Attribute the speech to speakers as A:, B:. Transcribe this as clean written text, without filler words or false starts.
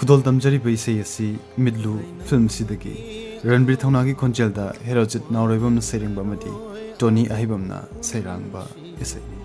A: खुदोल तमजरीब इसे यसी मिदलू film सिदगी Ranbir थौनागी खोंजेलदा हेरोजित नावरेबम Tsering बमदी Tony अहिबमना सैरांगबा इसे